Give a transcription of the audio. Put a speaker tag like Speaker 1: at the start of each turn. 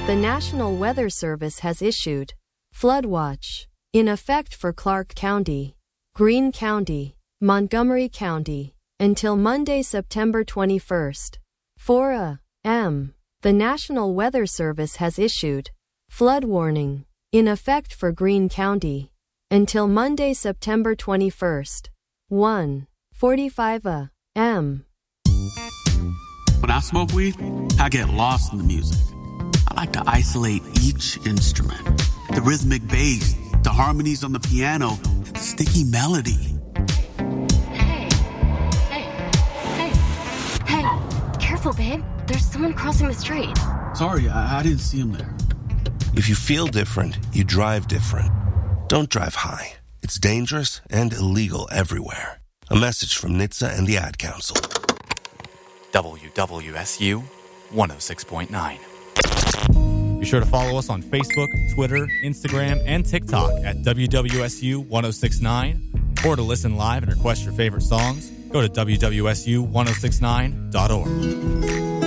Speaker 1: The National Weather Service has issued flood watch in effect for Clark County, Greene County, Montgomery County, until Monday, September 21st. 4 a.m. The National Weather Service has issued flood warning in effect for Greene County until Monday, September 21st. 1:45 a.m.
Speaker 2: When I smoke weed, I get lost in the music. I like to isolate each instrument. The rhythmic bass, the harmonies on the piano, the sticky melody.
Speaker 3: Hey, careful, babe. There's someone crossing the street.
Speaker 2: Sorry, I didn't see him there.
Speaker 4: If you feel different, you drive different. Don't drive high. It's dangerous and illegal everywhere. A message from NHTSA and the Ad Council.
Speaker 5: WWSU 106.9.
Speaker 6: Be sure to follow us on Facebook, Twitter, Instagram, and TikTok at WWSU 1069. Or to listen live and request your favorite songs, go to WWSU1069.org.